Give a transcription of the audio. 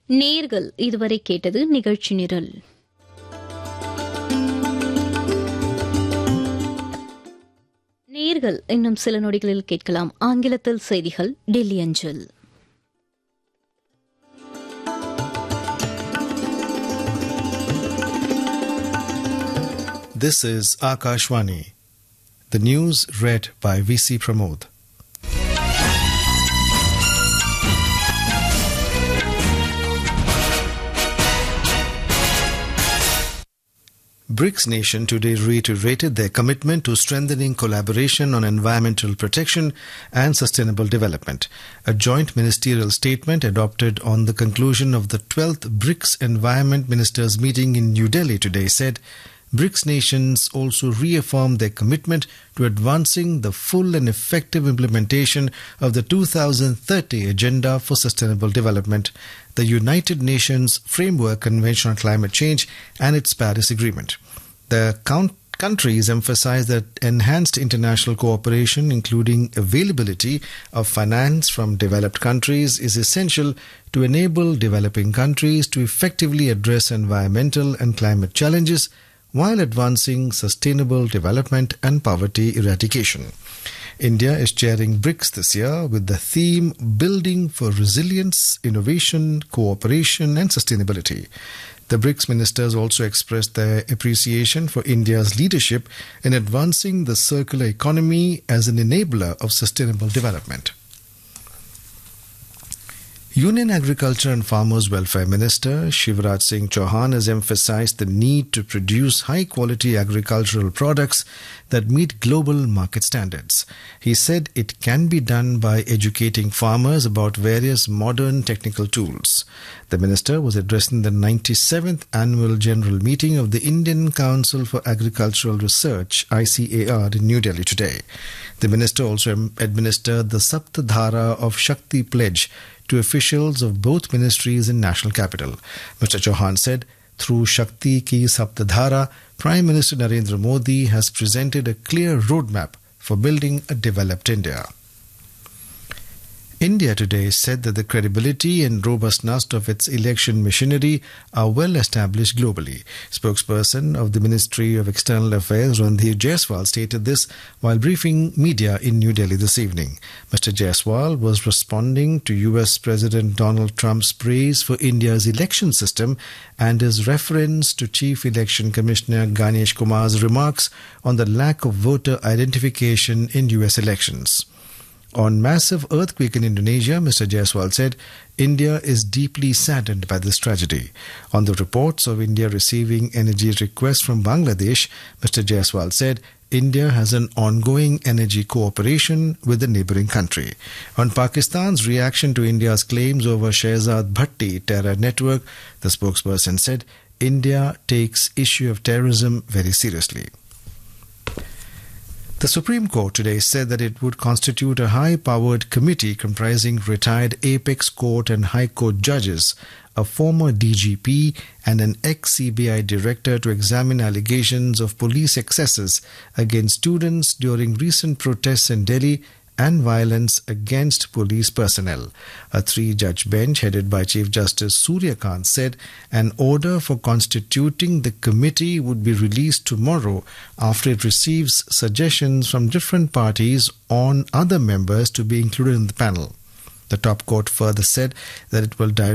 நேர்கள் இதுவரை கேட்டது நிகழ்ச்சி நிரல். நேர்கள் இன்னும் சில நொடிகளில் கேட்கலாம் ஆங்கிலத்தில் செய்திகள் டெல்லி அஞ்சல். This is Akashvani. The news read by V.C. Pramod. BRICS nation today reiterated their commitment to strengthening collaboration on environmental protection and sustainable development. A joint ministerial statement adopted on the conclusion of the 12th BRICS Environment Ministers meeting in New Delhi today said BRICS nations also reaffirmed their commitment to advancing the full and effective implementation of the 2030 Agenda for Sustainable Development, the United Nations Framework Convention on Climate Change, and its Paris Agreement. The countries emphasized that enhanced international cooperation, including availability of finance from developed countries, is essential to enable developing countries to effectively address environmental and climate challenges while advancing sustainable development and poverty eradication. India is chairing BRICS this year with the theme Building for Resilience, Innovation, Cooperation and Sustainability. The BRICS ministers also expressed their appreciation for India's leadership in advancing the circular economy as an enabler of sustainable development. Union Agriculture and Farmers Welfare Minister Shivraj Singh Chauhan has emphasized the need to produce high-quality agricultural products that meet global market standards. He said it can be done by educating farmers about various modern technical tools. The minister was addressing the 97th Annual General Meeting of the Indian Council for Agricultural Research, ICAR, in New Delhi today. The minister also administered the Saptadhara of Shakti Pledge to officials of both ministries in national capital. Mr. Chauhan said, through Shakti Ki Saptadhara, Prime Minister Narendra Modi has presented a clear roadmap for building a developed India. India today said that the credibility and robustness of its election machinery are well established globally. Spokesperson of the Ministry of External Affairs, Randhir Jaiswal, stated this while briefing media in New Delhi this evening. Mr. Jaiswal was responding to US President Donald Trump's praise for India's election system and his reference to Chief Election Commissioner Ganesh Kumar's remarks on the lack of voter identification in US elections. On massive earthquake in Indonesia, Mr. Jaiswal said, India is deeply saddened by this tragedy. On the reports of India receiving energy requests from Bangladesh, Mr. Jaiswal said, India has an ongoing energy cooperation with the neighbouring country. On Pakistan's reaction to India's claims over Shehzad Bhatti terror network, the spokesperson said, India takes issue of terrorism very seriously. The Supreme Court today said that it would constitute a high-powered committee comprising retired Apex Court and High Court judges, a former DGP and an ex-CBI director to examine allegations of police excesses against students during recent protests in Delhi and violence against police personnel. A three-judge bench headed by Chief Justice Surya Kant said an order for constituting the committee would be released tomorrow after it receives suggestions from different parties on other members to be included in the panel. The top court further said that it will